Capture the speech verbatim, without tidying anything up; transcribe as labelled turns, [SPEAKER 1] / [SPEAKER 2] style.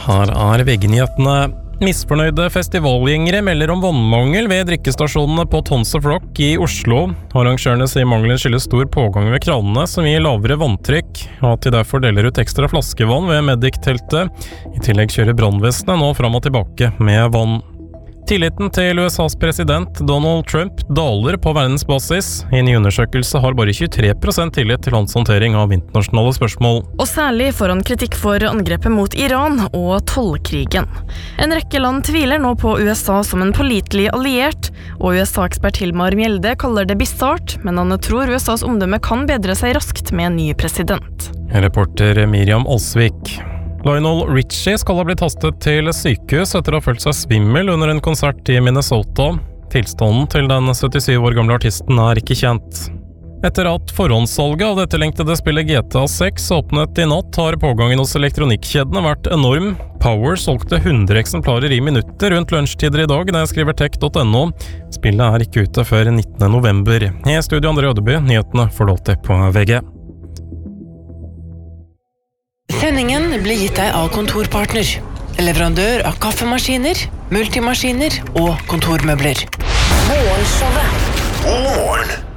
[SPEAKER 1] Her er V G-nyhetene. Misfornøyde festivalgjengere melder om vannmangel ved drikkestasjonene på Tons of Rock i Oslo. Arrangørene sier mangelen skyldes stor pågang ved kranene som gir lavere vanntrykk, og at de derfor deler ut ekstra flaskevann ved Medic-teltet. I tillegg kjører brannvesenet nå fram og tilbake med vann. Tilliten til U S A's president Donald Trump daler på verdensbasis. I en ny undersøkelse har bare tjuetre prosent tillit til hans håndtering av internasjonale spørsmål.
[SPEAKER 2] Og særlig får han kritikk for angrepet mot Iran og tollkrigen. En rekke land tviler nå på U S A som en pålitelig alliert, og U S A-ekspert Hilmar Mjelde kaller det bizarrt, men han tror U S A's omdømme kan bedre seg raskt med en ny president.
[SPEAKER 1] Reporter Miriam Alsvik. Lionel Richie skal ha blitt hastet til sykehus etter å ha følt seg svimmel under en konsert i Minnesota. Tilstanden til den syttisyv år gamle artisten er ikke kjent. Etter at forhåndssalget av dette lengtede spillet G T A seks åpnet i natt, har pågangen hos elektronikkjedene vært enorm. Power solgte hundre eksemplarer i minutter rundt lunsjtider i dag, det skriver tech punktum no. Spillet er ikke ute før nittende november. I studio André Ødeby, nyhetene får du alltid på V G.
[SPEAKER 3] Sendingen blir gitt deg av Kontorpartner, leverandør av kaffemaskiner, multimaskiner og kontormøbler.
[SPEAKER 4] Morgenshowet. God morgen.